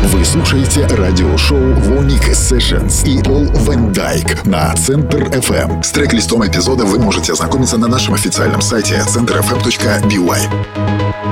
Вы слушаете радиошоу VONYC Sessions и Paul Van Dyk на Центр FM. С трек-листом эпизода вы можете ознакомиться на нашем официальном сайте centerfm.by.